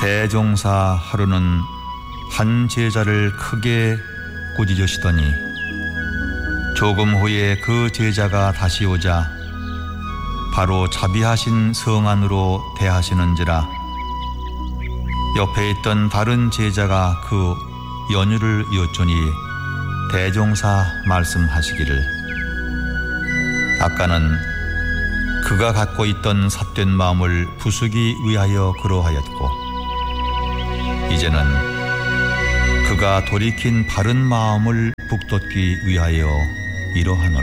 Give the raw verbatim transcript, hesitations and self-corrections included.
대종사 하루는 한 제자를 크게 꾸짖으시더니 조금 후에 그 제자가 다시 오자 바로 자비하신 성 안으로 대하시는지라 옆에 있던 다른 제자가 그 연유를 여쭈니 대종사 말씀하시기를 아까는 그가 갖고 있던 삿된 마음을 부수기 위하여 그러하였고 이제는 그가 돌이킨 바른 마음을 북돋기 위하여 이러하노라.